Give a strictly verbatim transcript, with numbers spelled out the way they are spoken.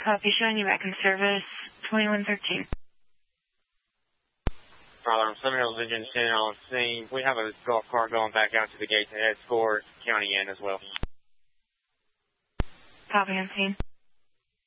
Copy, showing you back in service, twenty-one thirteen. Father, I'm Seven Hills Engine standing on scene. We have a golf cart going back out to the gate to head for County Inn as well. Copy, on scene.